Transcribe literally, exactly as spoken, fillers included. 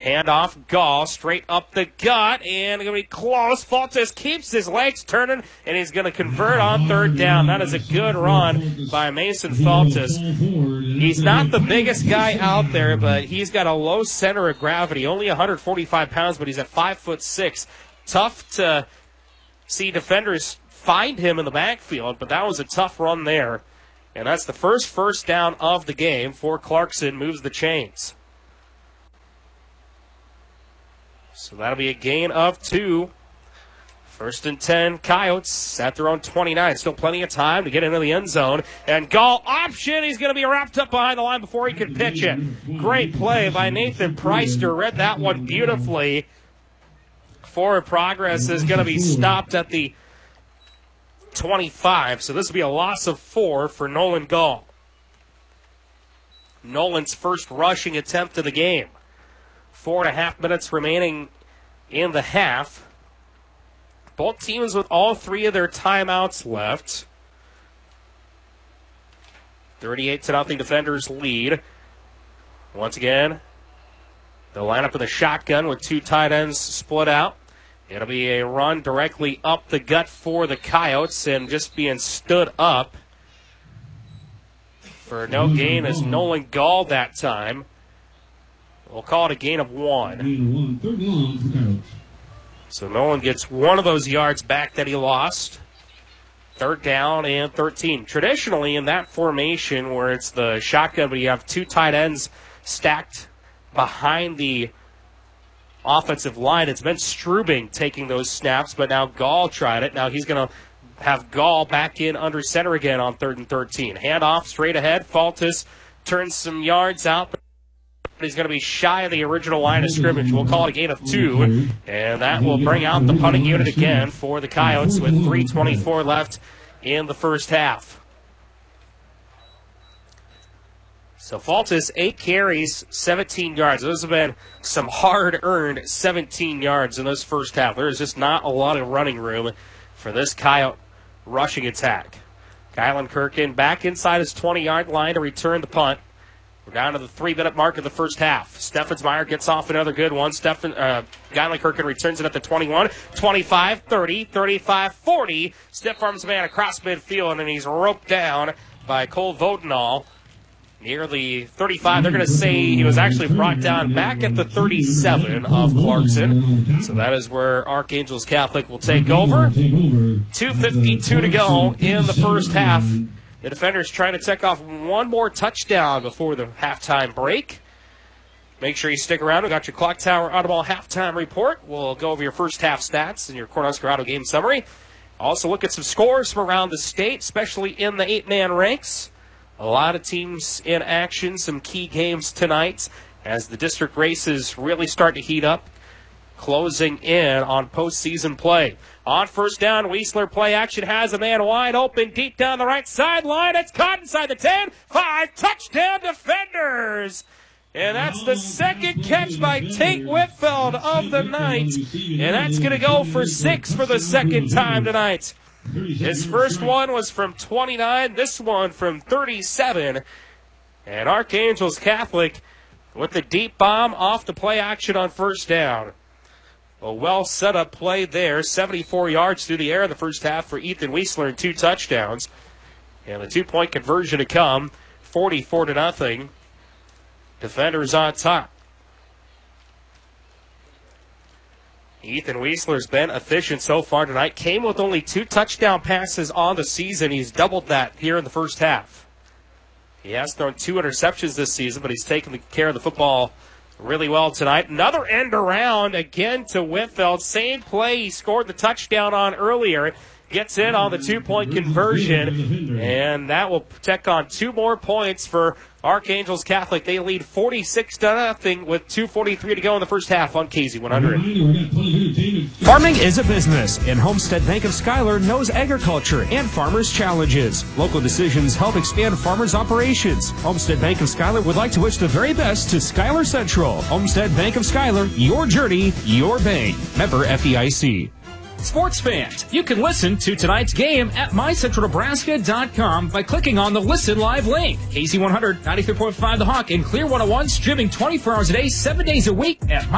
Handoff, Gall, straight up the gut, and going to be close. Faltis keeps his legs turning, and he's going to convert on third down. That is a good run by Mason Faltis. He's not the biggest guy out there, but he's got a low center of gravity, only one hundred forty-five pounds, but he's at five foot six. Tough to see defenders find him in the backfield, but that was a tough run there. And that's the first first down of the game for Clarkson, moves the chains. So that'll be a gain of two. First and ten, Coyotes at their own twenty-nine. Still plenty of time to get into the end zone. And Gall option. He's going to be wrapped up behind the line before he can pitch it. Great play by Nathan Preister. Read that one beautifully. Forward progress is going to be stopped at the twenty-five. So this will be a loss of four for Nolan Gall. Nolan's first rushing attempt of the game. Four and a half minutes remaining in the half. Both teams with all three of their timeouts left. thirty-eight to nothing Defenders lead. Once again, they'll line up with a shotgun with two tight ends split out. It'll be a run directly up the gut for the Coyotes, and just being stood up for no gain is Nolan Gall that time. We'll call it a gain of one. So Nolan gets one of those yards back that he lost. Third down and thirteen. Traditionally in that formation where it's the shotgun, but you have two tight ends stacked behind the offensive line, it's been Strubing taking those snaps, but now Gall tried it. Now he's going to have Gall back in under center again on third and thirteen. Handoff straight ahead. Faltis turns some yards out, but he's going to be shy of the original line of scrimmage. We'll call it a gain of two, and that will bring out the punting unit again for the Coyotes with three twenty-four left in the first half. So Faltis, eight carries, seventeen yards. Those have been some hard-earned seventeen yards in this first half. There is just not a lot of running room for this Coyote rushing attack. Kylan Kirkin back inside his twenty-yard line to return the punt. We're down to the three-minute mark of the first half. Steffensmeyer gets off another good one. Steffen, uh, Geilenkirchen returns it at the twenty-one, twenty-five, thirty, thirty-five, forty. Stiff arms man across midfield, and he's roped down by Cole Vodenall near the thirty-five. They're going to say he was actually brought down back at the thirty-seven of Clarkson. So that is where Archangels Catholic will take over. two fifty-two to go in the first half. The Defenders trying to check off one more touchdown before the halftime break. Make sure you stick around. We got your Clock Tower Audible halftime report. We'll go over your first half stats and your Cornhusker Auto game summary. Also look at some scores from around the state, especially in the eight-man ranks. A lot of teams in action, some key games tonight as the district races really start to heat up, closing in on postseason play. On first down, Weisler play action has a man wide open deep down the right sideline. It's caught inside the ten. Five touchdown Defenders. And that's the second catch by Tate Whitfield of the night. And that's going to go for six for the second time tonight. His first one was from twenty-nine, this one from thirty-seven. And Archangels Catholic with the deep bomb off the play action on first down. A well set up play there, seventy-four yards through the air in the first half for Ethan Weisler and two touchdowns. And the two-point conversion to come, forty-four to nothing. Defenders on top. Ethan Weisler's been efficient so far tonight. Came with only two touchdown passes on the season. He's doubled that here in the first half. He has thrown two interceptions this season, but he's taken care of the football really well tonight. Another end around again to Whitfield. Same play he scored the touchdown on earlier. Gets in on the two-point conversion, and that will tack on two more points for Archangels Catholic. They lead forty-six to nothing with two forty-three to go in the first half on K Z one hundred. Farming is a business, and Homestead Bank of Schuyler knows agriculture and farmers' challenges. Local decisions help expand farmers' operations. Homestead Bank of Schuyler would like to wish the very best to Schuyler Central. Homestead Bank of Schuyler, your journey, your bank. Member F D I C. Sports fans, you can listen to tonight's game at my central nebraska dot com by clicking on the Listen Live link. K Z one hundred, ninety-three point five The Hawk, and Clear one oh one streaming twenty-four hours a day, seven days a week at